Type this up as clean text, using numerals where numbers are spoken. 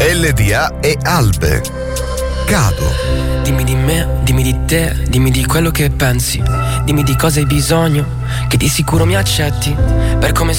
LDA e Albe. Cado. Dimmi di me, dimmi di te, dimmi di quello che pensi, dimmi di cosa hai bisogno, che di sicuro mi accetti per come